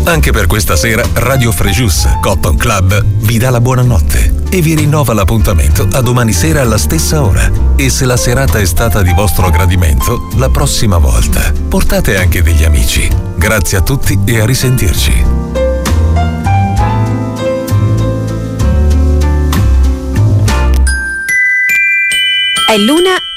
Anche per questa sera Radio Frejus Cotton Club vi dà la buonanotte e vi rinnova l'appuntamento a domani sera alla stessa ora. E se la serata è stata di vostro gradimento, la prossima volta portate anche degli amici. Grazie a tutti e a risentirci. È l'una